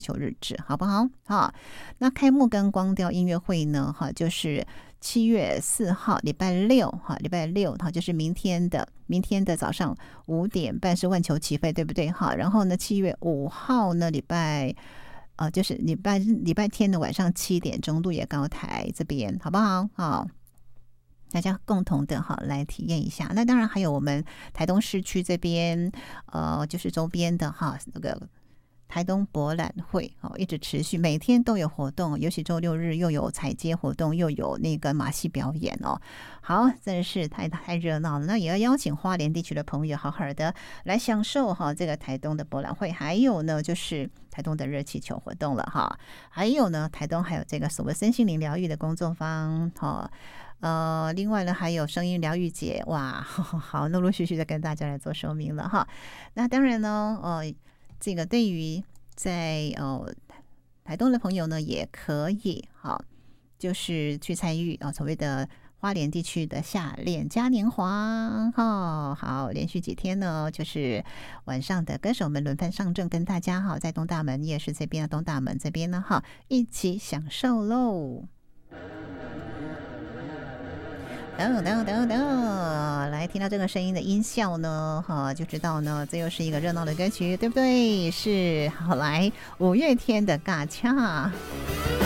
秋日志，好不好？好，那开幕跟光雕音乐会呢，就是7月4号，礼拜六，礼拜六，就是明天的早上5点半是万球起飞，对不对？好，然后呢，7月5号呢，就是礼拜天的晚上7点钟，鹿野高台这边，好不好？好。大家共同的来体验一下。那当然还有我们台东市区这边，就是周边的那个台东博览会一直持续，每天都有活动，尤其周六日又有踩街活动，又有那个马戏表演哦。好，真的是太热闹了。那也要邀请花莲地区的朋友好好的来享受这个台东的博览会，还有呢就是台东的热气球活动了哈。还有呢，台东还有这个所谓身心灵疗愈的工作坊另外呢还有声音疗愈节，哇，好，陆陆续续的跟大家来做说明了哈。那当然呢，这个对于在台东的朋友呢，也可以就是去参与所谓的花莲地区的夏恋嘉年华好，连续几天呢，就是晚上的歌手们轮番上阵，跟大家在东大门夜市这边东大门这边呢一起享受喽。来听到这个声音的音效呢，就知道呢，这又是一个热闹的歌曲，对不对？是，好，来5月天的尬掐。